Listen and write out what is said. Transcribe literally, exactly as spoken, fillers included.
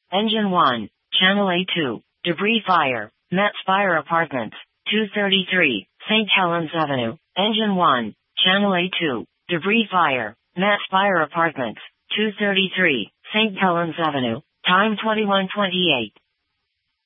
Engine one, Channel A two, debris fire, Met Spire Apartments, two thirty-three, Saint Helens Avenue. Engine one, Channel A two, debris fire, Met Spire Apartments, two thirty-three, Saint Helens Avenue. Time twenty-one twenty-eight.